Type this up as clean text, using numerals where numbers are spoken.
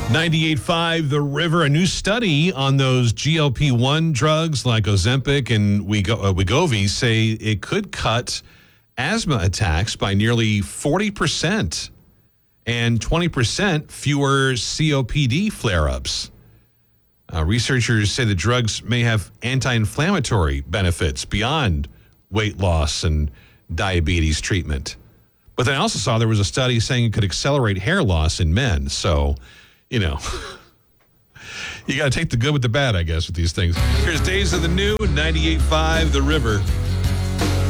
98.5 The River, a new study on those GLP-1 drugs like Ozempic and Wegovy say it could cut asthma attacks by nearly 40% and 20% fewer COPD flare-ups. Researchers say the drugs may have anti-inflammatory benefits beyond weight loss and diabetes treatment. But then I also saw there was a study saying it could accelerate hair loss in men. So, you know, you got to take the good with the bad, I guess, with these things. Here's Days of the New, 98.5 The River.